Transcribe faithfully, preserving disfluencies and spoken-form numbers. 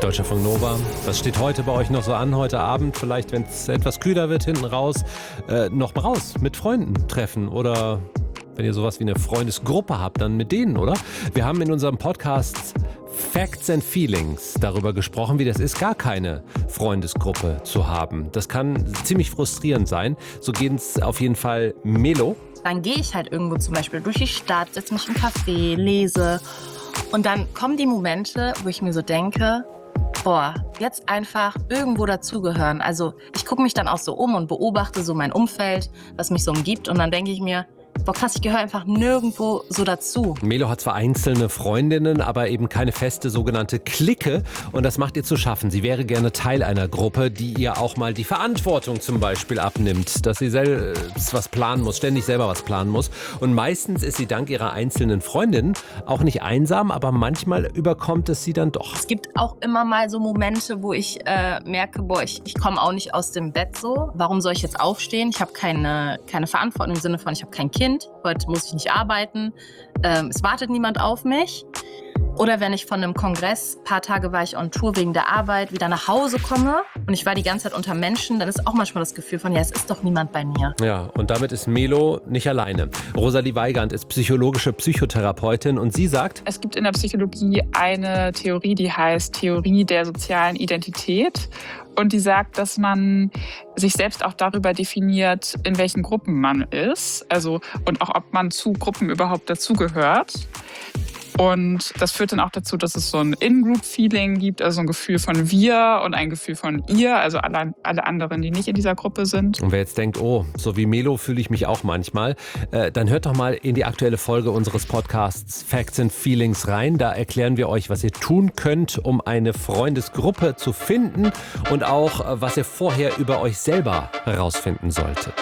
Deutschlandfunk Nova. Was steht heute bei euch noch so an, heute Abend? Vielleicht, wenn es etwas kühler wird, hinten raus, äh, noch mal raus mit Freunden treffen oder wenn ihr sowas wie eine Freundesgruppe habt, dann mit denen, oder? Wir haben in unserem Podcast Facts and Feelings darüber gesprochen, wie das ist, gar keine Freundesgruppe zu haben. Das kann ziemlich frustrierend sein. So geht es auf jeden Fall Melo. Dann gehe ich halt irgendwo zum Beispiel durch die Stadt, setze mich im Café, lese und dann kommen die Momente, wo ich mir so denke, boah, jetzt einfach irgendwo dazugehören. Also ich gucke mich dann auch so um und beobachte so mein Umfeld, was mich so umgibt und dann denke ich mir, boah krass, ich gehöre einfach nirgendwo so dazu. Melo hat zwar einzelne Freundinnen, aber eben keine feste sogenannte Clique und das macht ihr zu schaffen. Sie wäre gerne Teil einer Gruppe, die ihr auch mal die Verantwortung zum Beispiel abnimmt, dass sie selbst was planen muss, ständig selber was planen muss. Und meistens ist sie dank ihrer einzelnen Freundinnen auch nicht einsam, aber manchmal überkommt es sie dann doch. Es gibt auch immer mal so Momente, wo ich äh, merke, boah, ich, ich komme auch nicht aus dem Bett so. Warum soll ich jetzt aufstehen? Ich habe keine, keine Verantwortung im Sinne von, ich habe kein Kind. Heute muss ich nicht arbeiten, ähm, es wartet niemand auf mich. Oder wenn ich von einem Kongress, ein paar Tage war ich on Tour wegen der Arbeit, wieder nach Hause komme und ich war die ganze Zeit unter Menschen, dann ist auch manchmal das Gefühl von, ja, es ist doch niemand bei mir. Ja, und damit ist Melo nicht alleine. Rosalie Weigand ist psychologische Psychotherapeutin und sie sagt, es gibt in der Psychologie eine Theorie, die heißt Theorie der sozialen Identität. Und die sagt, dass man sich selbst auch darüber definiert, in welchen Gruppen man ist. Also, und auch, ob man zu Gruppen überhaupt dazugehört. Und das führt dann auch dazu, dass es so ein In-Group-Feeling gibt, also ein Gefühl von wir und ein Gefühl von ihr, also alle, alle anderen, die nicht in dieser Gruppe sind. Und wer jetzt denkt, oh, so wie Melo fühle ich mich auch manchmal, äh, dann hört doch mal in die aktuelle Folge unseres Podcasts Facts and Feelings rein. Da erklären wir euch, was ihr tun könnt, um eine Freundesgruppe zu finden und auch, was ihr vorher über euch selber herausfinden solltet.